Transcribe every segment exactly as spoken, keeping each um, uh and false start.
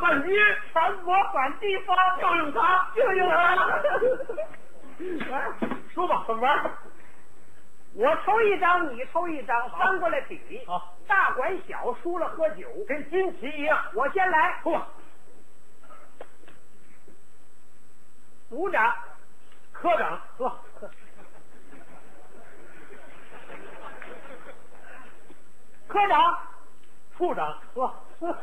半街， 传播反地方， 就用它， 就用它。 来，说吧，怎么玩？ 我抽一张，你抽一张，翻过来比。 好， 大管小，输了喝酒， 跟军旗一样。 我先来。 嚯， 组长， 科长， 呵，科长， 处长， 呵，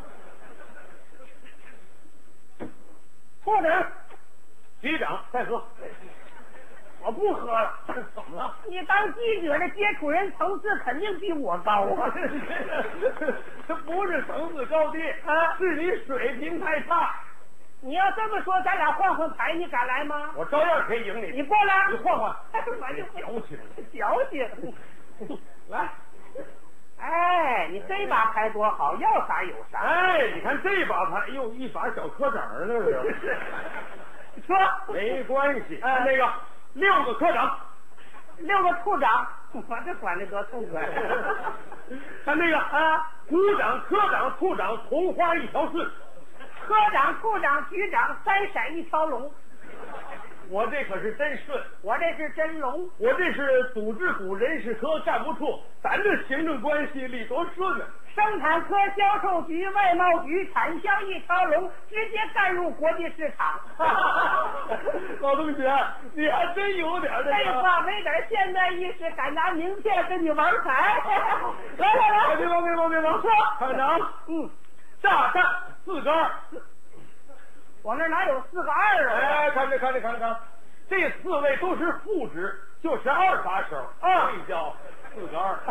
处长， 局长，再喝。 我不喝了。 怎么了？ 你当记者的接触人层次肯定比我高啊！ 这不是层次高低啊， 是你水平太差。 你要这么说，咱俩换换牌，你敢来吗？ 我照样可以赢你。 你过来， 你换换。 我就矫情， 矫情。 来， 哎，你这把牌多好，要啥有啥。 哎，你看这把牌，哟，一把小科长那是。 说没关系，哎，那个六个科长， 六个处长，我这管的多痛快。 看那个啊，股长、科长、处长，同花一条顺。 科长、处长、局长，三闪一条龙。 我这可是真顺， 我这是真龙。 我这是组织部人事科干部处，咱这行政关系里多顺啊！ 生产科、销售局、外贸局，产销一条龙，直接干入国际市场。 老同学，你还真有点这个。 废话，没点现代意识，敢拿名片跟你玩牌。来来来， 别忙别忙别忙， 说看着啊， 嗯， 炸弹四个二。 我那哪有四个二啊？ 哎，看着看着看着看，这四位都是副职，就是二把手，所以叫四个二。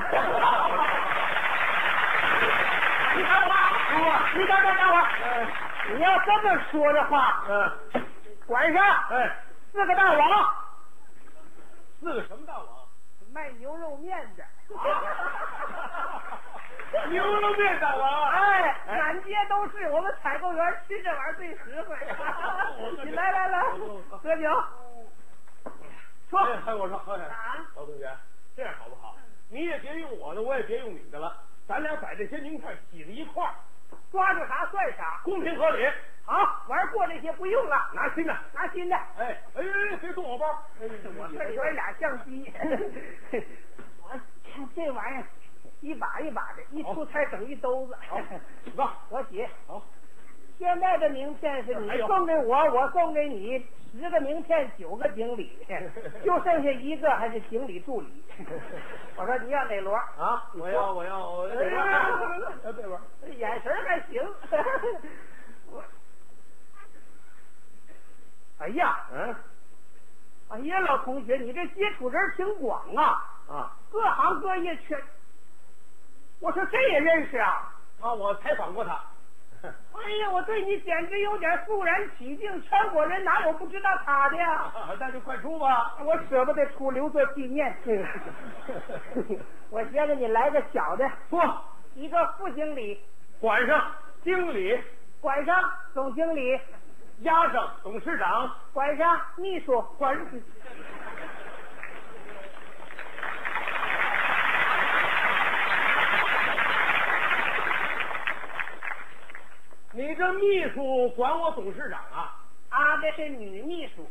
你等会儿，你等等等会儿。你要这么说的话， 嗯， 管上， 哎， 四个大王， 四个什么大王？ 卖牛肉面的。 牛肉面大王， 哎，满街都是，我们采购员吃这玩意儿最实惠。你来来来，喝酒。说， 哎，我说，哎， 啊， 老同学，这样好不好？你也别用我的，我也别用你的了，咱俩把这些名片挤在一块儿， 抓住啥算啥， 公平合理。 好，玩过这些不用了， 拿新的， 拿新的。 哎哎哎，别动我包！哎， 我这里边俩相机，我看这玩意儿一把一把的，一出差整一兜子。 好，吧， 我写。 好， 现在的名片是你送给我，我送给你，十个名片九个经理，就剩下一个还是经理助理。我说你要哪摞啊？我要我要我要这摞，这摞， 眼神还行。我，哎呀， 嗯， 哎呀，老同学，你这接触人挺广啊， 啊， 各行各业全。我说这也认识啊？ 啊，我采访过他。 哎呀，我对你简直有点肃然起敬，全国人哪有不知道他的呀？ 那就快出吧， 我舍不得出，留作纪念。我先给你来个小的， 说一个副经理， 管上经理， 管上总经理， 压上董事长， 管上秘书， 管。你这秘书管我董事长啊？ 啊，这是女秘书。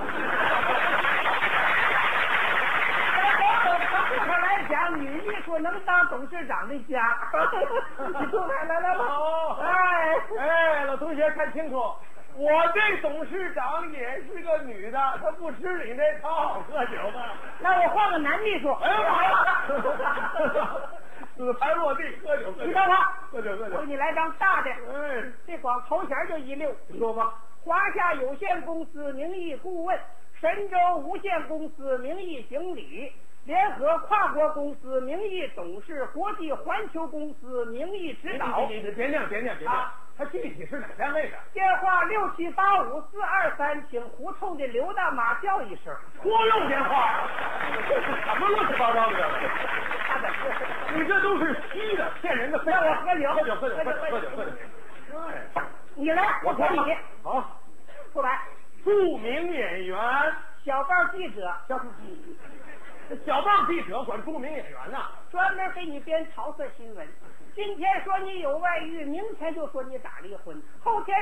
正常来讲，女秘书能当董事长的家。你出来，来来来， 好， 哎哎，老同学看清楚，我这董事长也是个女的，她不吃你那套，喝酒吧。 那我换个男秘书。 哎呀，死牌落地，喝酒， 你看看， 喝酒，喝酒。 我给你来张大的， 哎， 这光头衔就一溜。 说吧。 华夏有限公司名义顾问，神州无限公司名义经理，联合跨国公司名义董事，国际环球公司名义指导。 你你别念别念别念，他具体是哪单位的？ 电话六七八五四二三，请胡同的刘大妈叫一声。 托用电话，什么乱七八糟的？你这都是虚的，骗人的。 让我喝酒， 喝酒，喝酒，喝酒，喝酒，喝酒。哎， 你来，我管你。 好， 出来。 著名演员， 小报记者， 小小报记者管著名演员呐， 专门给你编桃色新闻。今天说你有外遇，明天就说你打离婚，后天